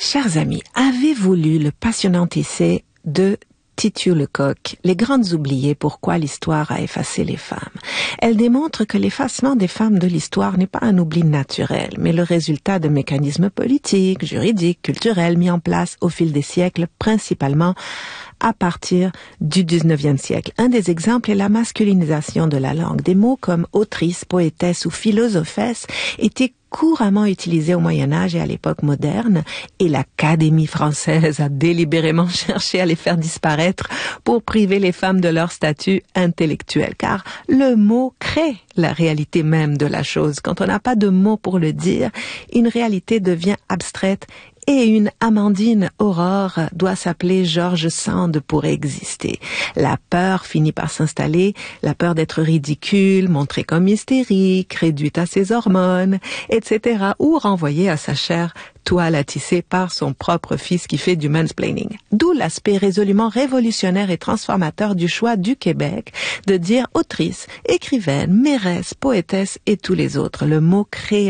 Chers amis, avez-vous lu le passionnant essai de Titiou Lecoq, Les grandes oubliées, pourquoi l'histoire a effacé les femmes? Elle démontre que l'effacement des femmes de l'histoire n'est pas un oubli naturel, mais le résultat de mécanismes politiques, juridiques, culturels mis en place au fil des siècles, principalement à partir du 19e siècle. Un des exemples est la masculinisation de la langue. Des mots comme autrice, poétesse ou philosophesse étaient couramment utilisés au Moyen-Âge et à l'époque moderne, et l'Académie française a délibérément cherché à les faire disparaître pour priver les femmes de leur statut intellectuel, car le mot crée la réalité même de la chose. Quand on n'a pas de mots pour le dire, une réalité devient abstraite. Et une Amandine Aurore doit s'appeler George Sand pour exister. La peur finit par s'installer, la peur d'être ridicule, montrée comme hystérique, réduite à ses hormones, etc. ou renvoyée à sa chère toile à tisser par son propre fils qui fait du mansplaining. D'où l'aspect résolument révolutionnaire et transformateur du choix du Québec de dire autrice, écrivaine, mairesse, poétesse et tous les autres. Le mot crée